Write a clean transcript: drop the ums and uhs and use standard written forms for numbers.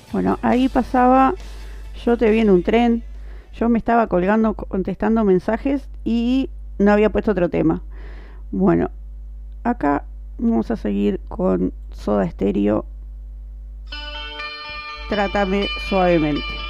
Bueno, ahí pasaba, yo te vi en un tren, yo me estaba colgando, contestando mensajes y no había puesto otro tema. Bueno, acá vamos a seguir con Soda Stereo, Trátame suavemente.